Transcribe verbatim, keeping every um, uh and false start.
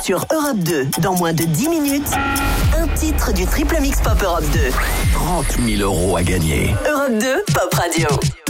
Sur Europe deux, dans moins de dix minutes, un titre du Triple Mix Pop Europe deux. trente mille euros à gagner. Europe deux, Pop Radio.